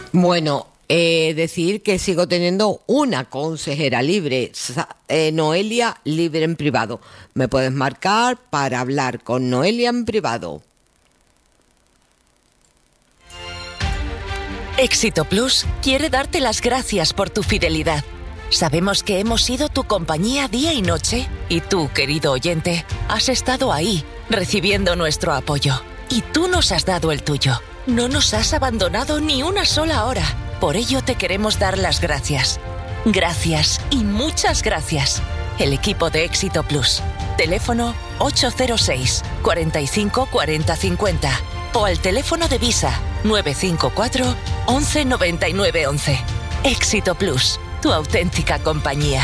Bueno, decir que sigo teniendo una consejera libre, Noelia Libre en Privado. Me puedes marcar para hablar con Noelia en privado. Éxito Plus quiere darte las gracias por tu fidelidad. Sabemos que hemos sido tu compañía día y noche y tú, querido oyente, has estado ahí, recibiendo nuestro apoyo. Y tú nos has dado el tuyo. No nos has abandonado ni una sola hora. Por ello te queremos dar las gracias. Gracias y muchas gracias. El equipo de Éxito Plus. Teléfono 806 45 40 50 o al teléfono de Visa 954 11 99 11. Éxito Plus, tu auténtica compañía.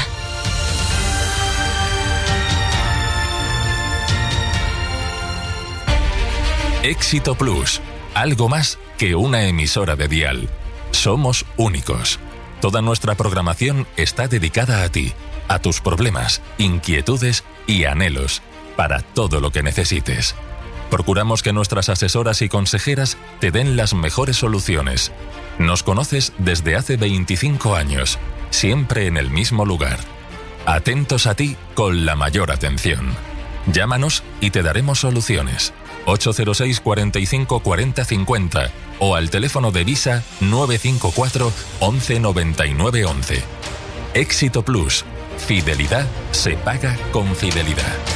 Éxito Plus, algo más que una emisora de dial. Somos únicos. Toda nuestra programación está dedicada a ti, a tus problemas, inquietudes y anhelos, para todo lo que necesites. Procuramos que nuestras asesoras y consejeras te den las mejores soluciones. Nos conoces desde hace 25 años, siempre en el mismo lugar. Atentos a ti con la mayor atención. Llámanos y te daremos soluciones. 806 45 40 50 o al teléfono de Visa 954 11 99 11. Éxito Plus. Fidelidad se paga con fidelidad.